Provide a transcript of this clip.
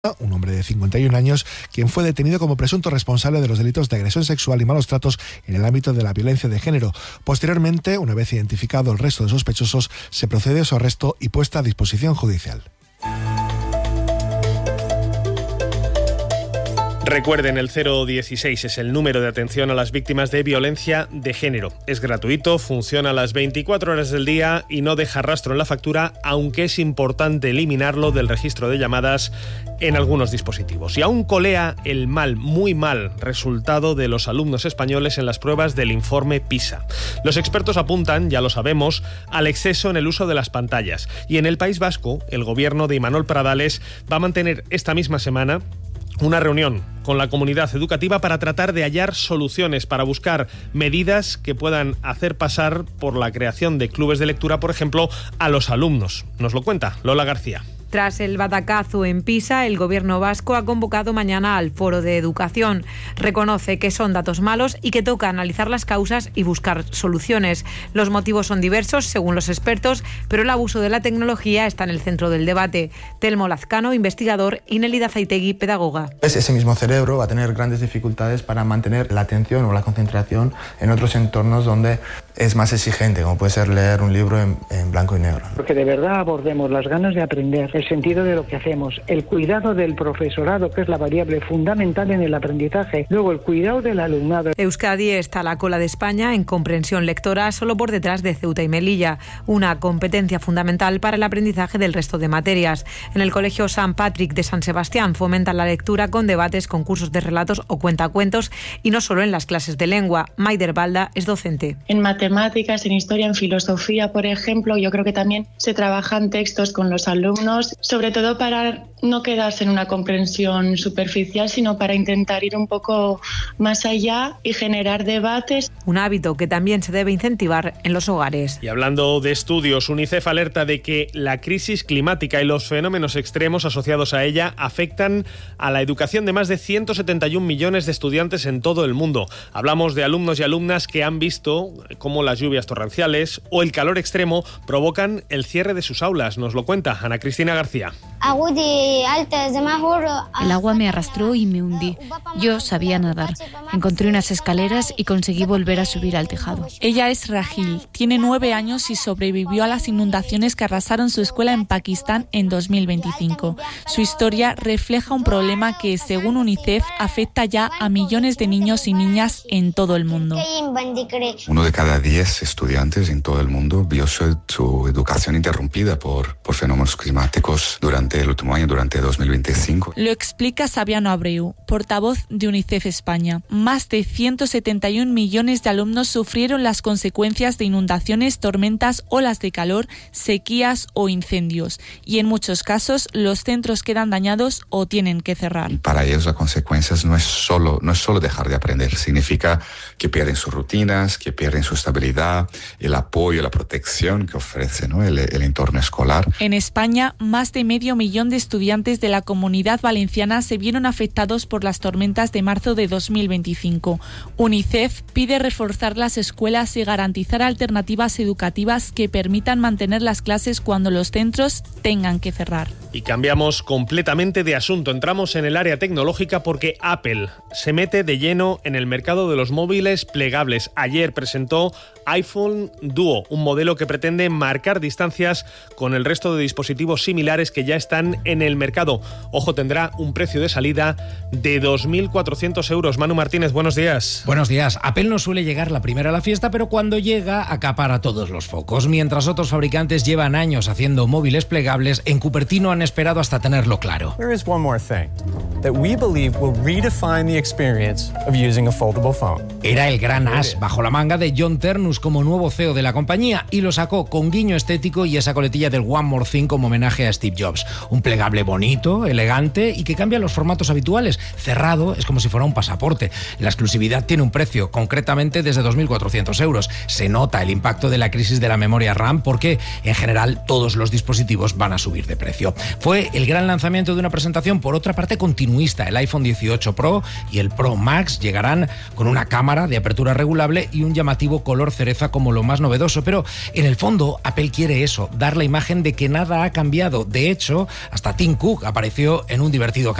un hombre de 51 años, quien fue detenido como presunto responsable de los delitos de agresión sexual y malos tratos en el ámbito de la violencia de género. Posteriormente, una vez identificado el resto de sospechosos, se procedió a su arresto y puesta a disposición judicial. Recuerden, el 016 es el número de atención a las víctimas de violencia de género. Es gratuito, funciona las 24 horas del día y no deja rastro en la factura, aunque es importante eliminarlo del registro de llamadas en algunos dispositivos. Y aún colea el muy mal resultado de los alumnos españoles en las pruebas del informe PISA. Los expertos apuntan, ya lo sabemos, al exceso en el uso de las pantallas. Y en el País Vasco, el gobierno de Imanol Pradales va a mantener esta misma semana una reunión con la comunidad educativa para tratar de hallar soluciones, para buscar medidas que puedan hacer pasar por la creación de clubes de lectura, por ejemplo, a los alumnos. Nos lo cuenta Lola García. Tras el batacazo en Pisa, el gobierno vasco ha convocado mañana al Foro de Educación. Reconoce que son datos malos y que toca analizar las causas y buscar soluciones. Los motivos son diversos, según los expertos, pero el abuso de la tecnología está en el centro del debate. Telmo Lazcano, investigador, y Nelida Zaitegui, pedagoga. Ese mismo cerebro va a tener grandes dificultades para mantener la atención o la concentración en otros entornos donde es más exigente, como puede ser leer un libro en blanco y negro. Porque de verdad abordemos las ganas de aprender, el sentido de lo que hacemos, el cuidado del profesorado, que es la variable fundamental en el aprendizaje, luego el cuidado del alumnado. Euskadi está a la cola de España en comprensión lectora, solo por detrás de Ceuta y Melilla, una competencia fundamental para el aprendizaje del resto de materias. En el Colegio San Patrick de San Sebastián fomentan la lectura con debates, concursos de relatos o cuentacuentos, y no solo en las clases de lengua. Maider Balda es docente. En matemáticas, en historia, en filosofía, por ejemplo, yo creo que también se trabajan textos con los alumnos, sobre todo para no quedarse en una comprensión superficial, sino para intentar ir un poco más allá y generar debates. Un hábito que también se debe incentivar en los hogares. Y hablando de estudios, UNICEF alerta de que la crisis climática y los fenómenos extremos asociados a ella afectan a la educación de más de 171 millones de estudiantes en todo el mundo. Hablamos de alumnos y alumnas que han visto cómo las lluvias torrenciales o el calor extremo provocan el cierre de sus aulas. Nos lo cuenta Ana Cristina García. El agua me arrastró y me hundí. Yo sabía nadar. Encontré unas escaleras y conseguí volver a subir al tejado. Ella es Rahil, tiene 9 años y sobrevivió a las inundaciones que arrasaron su escuela en Pakistán en 2025. Su historia refleja un problema que, según UNICEF, afecta ya a millones de niños y niñas en todo el mundo. 1 de cada 10 estudiantes en todo el mundo vio su educación interrumpida por fenómenos climáticos durante el último año, durante 2025. Lo explica Sabiano Abreu, portavoz de UNICEF España. Más de 171 millones de alumnos sufrieron las consecuencias de inundaciones, tormentas, olas de calor, sequías o incendios. Y en muchos casos los centros quedan dañados o tienen que cerrar. Para ellos las consecuencias no es solo dejar de aprender, significa que pierden sus rutinas, que pierden su estabilidad, el apoyo, la protección que ofrece, ¿no?, el entorno escolar. En España, más de medio millón de estudiantes de la Comunidad Valenciana se vieron afectados por las tormentas de marzo de 2025. UNICEF pide reforzar las escuelas y garantizar alternativas educativas que permitan mantener las clases cuando los centros tengan que cerrar. Y cambiamos completamente de asunto. Entramos en el área tecnológica porque Apple se mete de lleno en el mercado de los móviles plegables. Ayer presentó iPhone Duo, un modelo que pretende marcar distancias con el resto de dispositivos similares que ya están en el mercado. Ojo, tendrá un precio de salida de 2.400 euros. Manu Martínez, buenos días. Buenos días. Apple no suele llegar la primera a la fiesta, pero cuando llega acapara todos los focos. Mientras otros fabricantes llevan años haciendo móviles plegables, en Cupertino han esperado hasta tenerlo claro. There is one more thing that we believe will redefine the experience of using a foldable phone. Era el gran as bajo la manga de John Ternus como nuevo CEO de la compañía y lo sacó con guiño estético y esa coletilla del One More Thing como homenaje a Steve Jobs. Un plegable bonito, elegante y que cambia los formatos habituales. Cerrado es como si fuera un pasaporte. La exclusividad tiene un precio, concretamente desde 2.400 euros. Se nota el impacto de la crisis de la memoria RAM porque, en general, todos los dispositivos van a subir de precio. Fue el gran lanzamiento de una presentación, por otra parte, continuista. El iPhone 18 Pro y el Pro Max llegarán con una cámara de apertura regulable y un llamativo color cereza como lo más novedoso, pero en el fondo Apple quiere eso, dar la imagen de que nada ha cambiado. De hecho, hasta Tim Cook apareció en un divertido